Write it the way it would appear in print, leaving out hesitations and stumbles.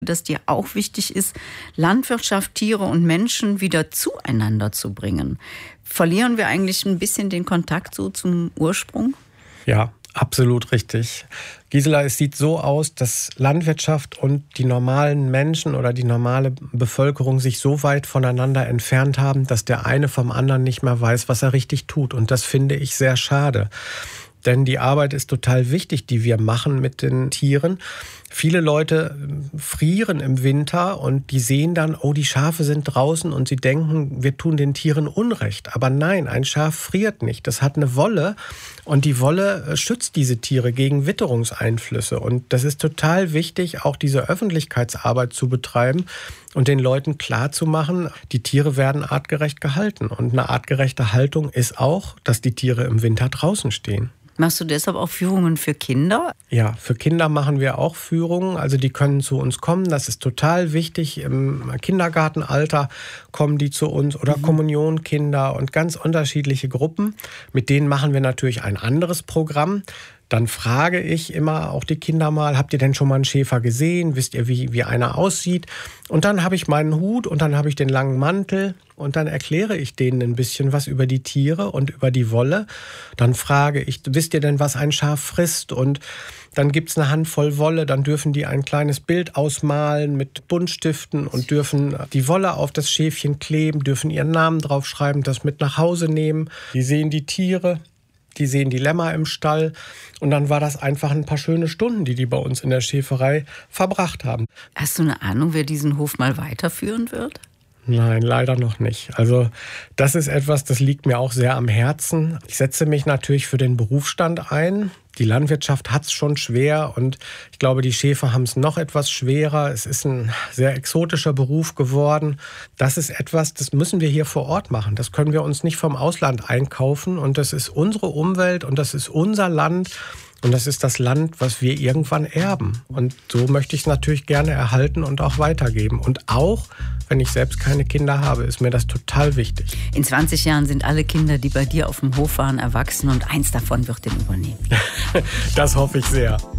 dass dir auch wichtig ist, Landwirtschaft, Tiere und Menschen wieder zueinander zu bringen. Verlieren wir eigentlich ein bisschen den Kontakt so zum Ursprung? Ja, absolut richtig. Gisela, es sieht so aus, dass Landwirtschaft und die normalen Menschen oder die normale Bevölkerung sich so weit voneinander entfernt haben, dass der eine vom anderen nicht mehr weiß, was er richtig tut. Und das finde ich sehr schade. Denn die Arbeit ist total wichtig, die wir machen mit den Tieren. Viele Leute frieren im Winter und die sehen dann, oh, die Schafe sind draußen und sie denken, wir tun den Tieren Unrecht. Aber nein, ein Schaf friert nicht. Das hat eine Wolle und die Wolle schützt diese Tiere gegen Witterungseinflüsse. Und das ist total wichtig, auch diese Öffentlichkeitsarbeit zu betreiben und den Leuten klarzumachen, die Tiere werden artgerecht gehalten. Und eine artgerechte Haltung ist auch, dass die Tiere im Winter draußen stehen. Machst du deshalb auch Führungen für Kinder? Ja, für Kinder machen wir auch Führungen. Also die können zu uns kommen. Das ist total wichtig. Im Kindergartenalter kommen die zu uns oder Kommunionkinder und ganz unterschiedliche Gruppen. Mit denen machen wir natürlich ein anderes Programm. Dann frage ich immer auch die Kinder mal, habt ihr denn schon mal einen Schäfer gesehen? Wisst ihr, wie einer aussieht? Und dann habe ich meinen Hut und dann habe ich den langen Mantel und dann erkläre ich denen ein bisschen was über die Tiere und über die Wolle. Dann frage ich, wisst ihr denn, was ein Schaf frisst? Und dann gibt's eine Handvoll Wolle, dann dürfen die ein kleines Bild ausmalen mit Buntstiften und dürfen die Wolle auf das Schäfchen kleben, dürfen ihren Namen draufschreiben, das mit nach Hause nehmen. Die sehen die Tiere. Die sehen die Lämmer im Stall und dann war das einfach ein paar schöne Stunden, die bei uns in der Schäferei verbracht haben. Hast du eine Ahnung, wer diesen Hof mal weiterführen wird? Nein, leider noch nicht. Also das ist etwas, das liegt mir auch sehr am Herzen. Ich setze mich natürlich für den Berufsstand ein. Die Landwirtschaft hat es schon schwer und ich glaube, die Schäfer haben es noch etwas schwerer. Es ist ein sehr exotischer Beruf geworden. Das ist etwas, das müssen wir hier vor Ort machen. Das können wir uns nicht vom Ausland einkaufen und das ist unsere Umwelt und das ist unser Land. Und das ist das Land, was wir irgendwann erben. Und so möchte ich es natürlich gerne erhalten und auch weitergeben. Und auch, wenn ich selbst keine Kinder habe, ist mir das total wichtig. In 20 Jahren sind alle Kinder, die bei dir auf dem Hof waren, erwachsen und eins davon wird den übernehmen. Das hoffe ich sehr.